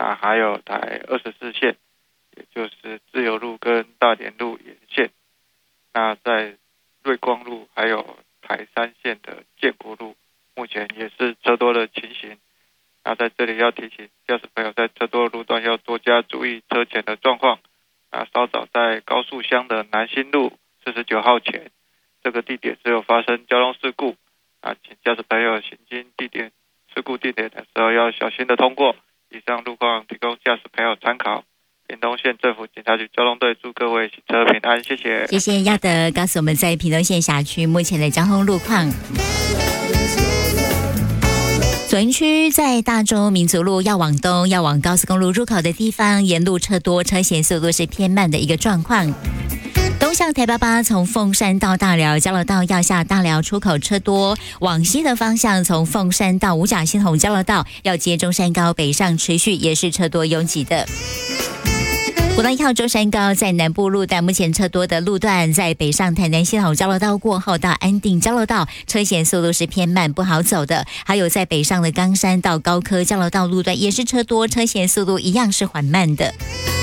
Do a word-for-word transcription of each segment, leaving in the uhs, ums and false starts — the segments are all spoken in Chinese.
那还有台二十四线，也就是自由路跟大连路沿线。那在瑞光路还有台三线的建国路，目前也是车多的情形。那在这里要提醒驾驶朋友，在车多的路段要多加注意车前的状况。那稍早在高速乡的南新路四十九号前，这个地点是有发生交通事故。啊，请驾驶朋友行经地点事故地点的时候要小心的通过。以上路况提供驾驶朋友参考。屏东县政府警察局交通队祝各位行车平安，谢谢。 谢谢亚德告诉我们在屏东县辖区目前的交通路况。左营区在大洲民族路要往东要往高速公路入口的地方，沿路车多，车行速度是偏慢的一个状况。东向台八八从凤山到大寮交流道要下大寮出口车多，往西的方向从凤山到五甲系统交流道要接中山高北上持续也是车多拥挤的。国道一号中山高在南部路段，目前车多的路段在北上台南系统交流道过后到安定交流道，车行速度是偏慢不好走的。还有在北上的冈山到高科交流道路段也是车多，车行速度一样是缓慢的。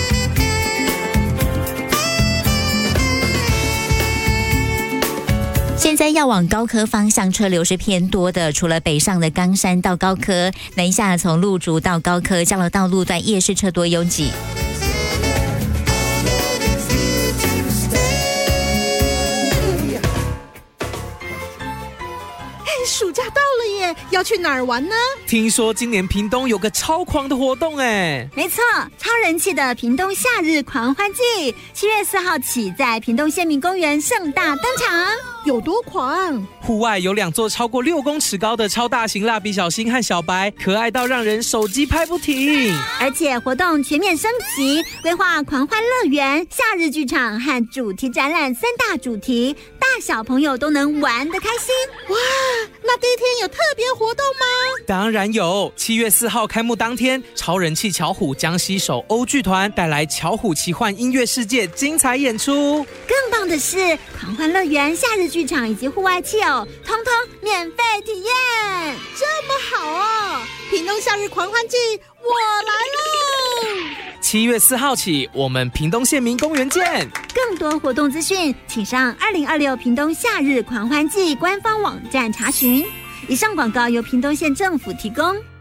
现在要往高科方向车流是偏多的，除了北上的冈山到高科，南下从鹿竹到高科交流道路段也是车多拥挤。 暑假到了耶，要去哪儿玩呢？ 听说今年屏东有个超狂的活动哎！ 没错，超人气的屏东夏日狂欢季，七月四号起在屏东县民公园盛大登场。有多狂？ 户外有两座超过六公尺高的超大型蜡笔小新和小白，可爱到让人手机拍不停。 而且活动全面升级，规划狂欢乐园、夏日剧场和主题展览三大主题，大小朋友都能玩得开心。哇，那第一天有特别活动吗？ 当然有，七月四号开幕当天，超人气巧虎将携手欧剧团带来巧虎奇幻音乐世界精彩演出。 更棒的是，狂欢乐园、夏日剧场以及户外汽偶，通通免费体验。这么好哦！屏东夏日狂欢季，我来喽！ 七月四号起，我们屏东县民公园见。 更多活动资讯，请上二零二六屏东夏日狂欢季官方网站查询。以上广告由屏东县政府提供。